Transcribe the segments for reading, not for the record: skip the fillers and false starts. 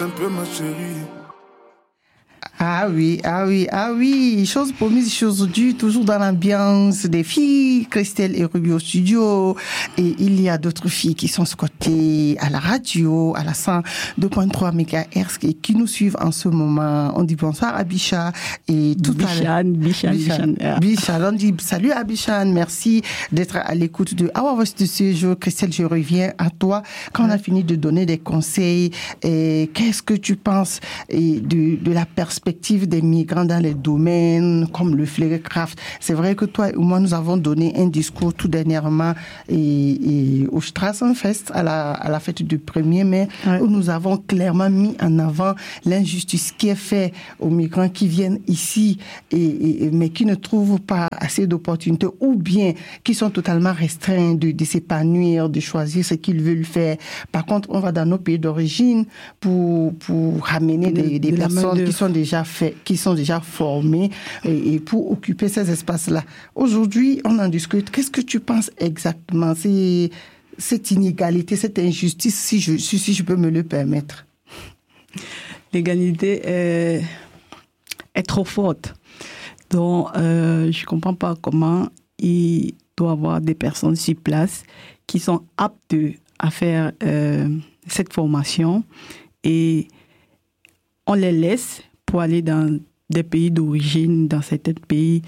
un peu, ma chérie. Ah oui. Chose promise, chose due, toujours dans l'ambiance des filles. Christelle et Ruby au studio. Et il y a d'autres filles qui sont scotées à la radio, à la 102.3 MHz et qui nous suivent en ce moment. On dit bonsoir à Bicha et tout à l'heure. Bichan. On dit salut à Bichan. Merci d'être à l'écoute de Our Voice de ce jour. Christelle, je reviens à toi. Quand on a fini de donner des conseils, qu'est-ce que tu penses de la perspective des migrants dans les domaines comme le Pflegecraft? C'est vrai que toi et moi, nous avons donné un discours tout dernièrement au Strassenfest, à la fête du 1er mai, où nous avons clairement mis en avant l'injustice qui est faite aux migrants qui viennent ici, mais qui ne trouvent pas assez d'opportunités ou bien qui sont totalement restreints de s'épanouir, de choisir ce qu'ils veulent faire. Par contre, on va dans nos pays d'origine pour ramener des personnes qui sont déjà formées et pour occuper ces espaces-là. Aujourd'hui, on en discute. Qu'est-ce que tu penses exactement? C'est cette inégalité, cette injustice, si je peux me le permettre. L'égalité est trop forte. Donc, je ne comprends pas comment il doit y avoir des personnes sur place qui sont aptes à faire cette formation et on les laisse pour aller dans des pays d'origine, dans certains pays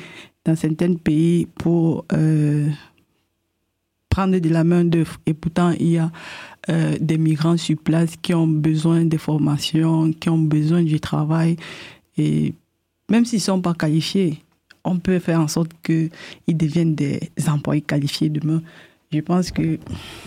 pour prendre de la main-d'œuvre. Et pourtant, il y a des migrants sur place qui ont besoin de formation, qui ont besoin du travail. Et même s'ils ne sont pas qualifiés, on peut faire en sorte qu'ils deviennent des employés qualifiés demain. Je pense que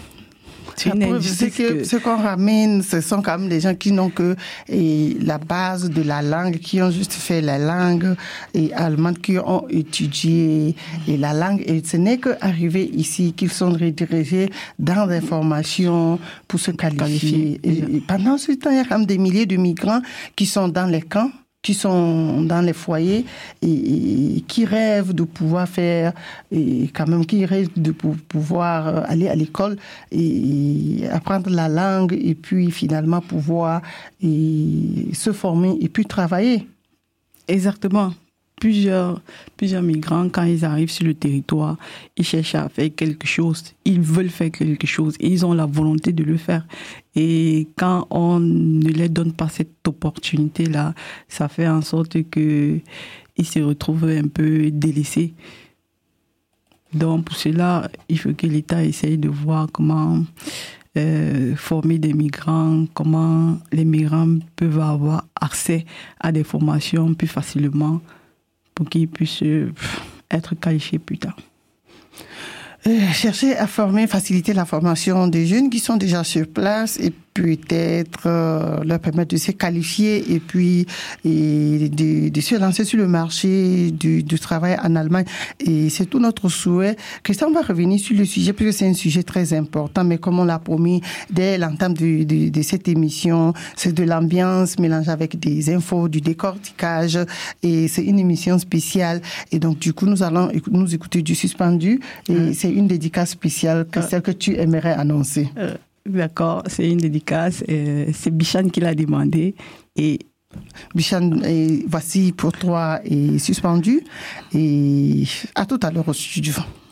ce qu'on ramène, ce sont quand même des gens qui n'ont que la base de la langue, qui ont juste fait la langue allemande, qui ont étudié la langue. Et ce n'est qu'arrivé ici qu'ils sont redirigés dans des formations pour se qualifier. Et pendant ce temps, il y a quand même des milliers de migrants qui sont dans les camps, qui sont dans les foyers et qui rêvent de pouvoir faire, et quand même qui rêvent de pouvoir aller à l'école et apprendre la langue et puis finalement pouvoir se former et puis travailler. Exactement. Plusieurs migrants, quand ils arrivent sur le territoire, ils cherchent à faire quelque chose, ils veulent faire quelque chose, et ils ont la volonté de le faire. Et quand on ne leur donne pas cette opportunité-là, ça fait en sorte qu'ils se retrouvent un peu délaissés. Donc pour cela, il faut que l'État essaye de voir comment former des migrants, comment les migrants peuvent avoir accès à des formations plus facilement, pour qu'ils puissent être qualifiés plus tard. Chercher à former, faciliter la formation des jeunes qui sont déjà sur place et peut-être leur permettre de se qualifier et puis de se lancer sur le marché du travail en Allemagne. Et c'est tout notre souhait. Christian, on va revenir sur le sujet parce que c'est un sujet très important, mais comme on l'a promis dès l'entame de cette émission, c'est de l'ambiance mélangée avec des infos, du décortiquage et c'est une émission spéciale. Et donc, du coup, nous allons nous écouter du suspendu et c'est une dédicace spéciale, Christian, que tu aimerais annoncer. D'accord, c'est une dédicace. C'est Bichan qui l'a demandé. Et Bichan, voici pour toi et suspendu. Et à tout à l'heure au studio.